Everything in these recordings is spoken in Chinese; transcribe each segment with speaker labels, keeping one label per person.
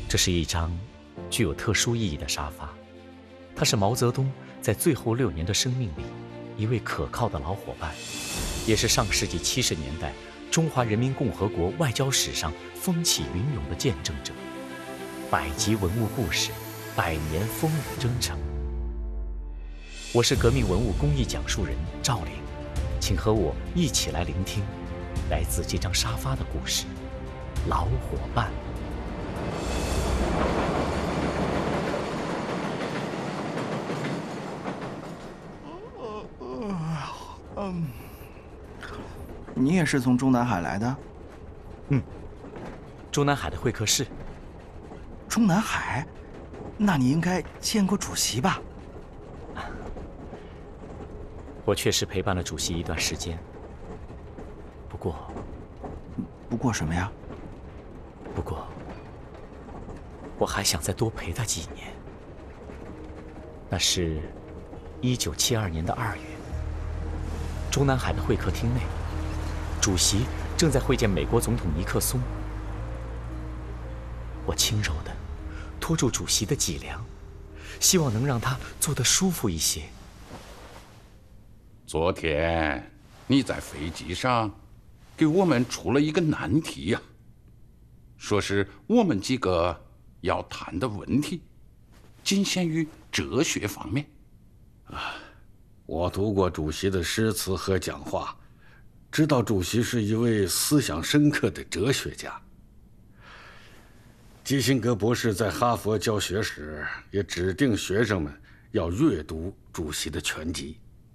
Speaker 1: 这是一张具有特殊意义的沙发，它是毛泽东在最后6年的生命里一位可靠的老伙伴，也是上世纪70年代中华人民共和国外交史上风起云涌的见证者。100集文物故事，100年风雨征程。我是革命文物公益讲述人赵玲，请和我一起来聆听来自这张沙发的故事——老伙伴。
Speaker 2: 你也是从中南海来的？
Speaker 1: 中南海的会客室。
Speaker 2: 中南海？那你应该见过主席吧？
Speaker 1: 我确实陪伴了主席一段时间，不过
Speaker 2: 什么呀？
Speaker 1: 不过我还想再多陪他几年。那是1972年的2月，中南海的会客厅内，主席正在会见美国总统尼克松。我轻柔地拖住主席的脊梁，希望能让他坐得舒服一些。
Speaker 3: 昨天你在飞机上给我们出了一个难题呀，说是我们几个要谈的问题仅限于哲学方面。
Speaker 4: 我读过主席的诗词和讲话，知道主席是一位思想深刻的哲学家。基辛格博士在哈佛教学时也指定学生们要阅读主席的全集。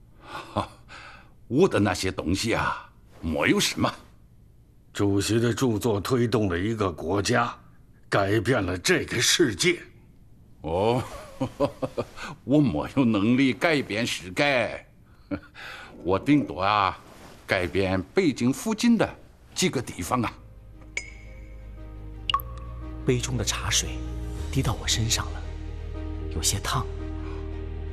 Speaker 3: 我的那些东西啊，没有什么。
Speaker 4: 主席的著作推动了一个国家，改变了这个世界。
Speaker 3: 哦，我没有能力改变世界，我顶多改变北京附近的几个地方啊。
Speaker 1: 杯中的茶水滴到我身上了，有些烫。